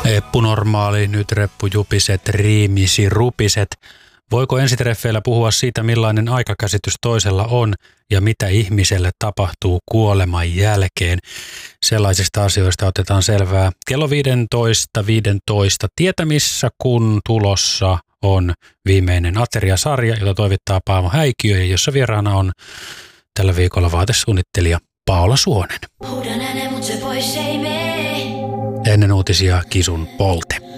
Eppu normaali, nyt reppu jupiset, riimisi rupiset. Voiko ensitreffeillä puhua siitä, millainen aikakäsitys toisella on ja mitä ihmiselle tapahtuu kuoleman jälkeen? Sellaisista asioista otetaan selvää kello 15.15 tietämissä, kun tulossa on viimeinen ateriasarja, jota toivittaa Paavo Häikiö ja jossa vieraana on tällä viikolla vaatesuunnittelija Paula Suonen. Ennen uutisia Kisun Polte.